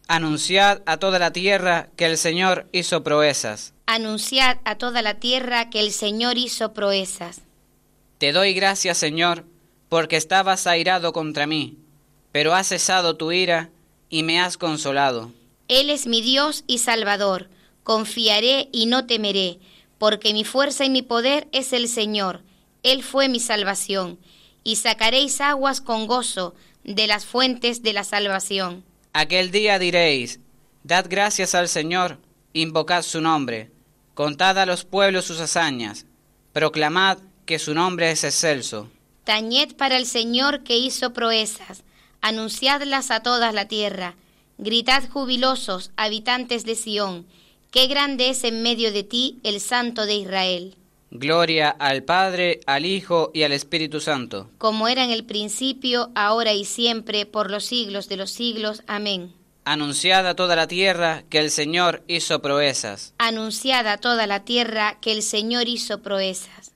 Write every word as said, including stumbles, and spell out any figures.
Anunciad a toda la tierra que el Señor hizo proezas. Anunciad a toda la tierra que el Señor hizo proezas. Te doy gracias, Señor, porque estabas airado contra mí, pero has cesado tu ira y me has consolado. Él es mi Dios y Salvador, confiaré y no temeré, porque mi fuerza y mi poder es el Señor. Él fue mi salvación, y sacaréis aguas con gozo de las fuentes de la salvación. Aquel día diréis, dad gracias al Señor, invocad su nombre, contad a los pueblos sus hazañas, proclamad que su nombre es excelso. Tañed para el Señor que hizo proezas, anunciadlas a toda la tierra, gritad jubilosos, habitantes de Sión, qué grande es en medio de ti el Santo de Israel. Gloria al Padre, al Hijo y al Espíritu Santo. Como era en el principio, ahora y siempre, por los siglos de los siglos. Amén. Anunciad a toda la tierra que el Señor hizo proezas. Anunciad a toda la tierra que el Señor hizo proezas.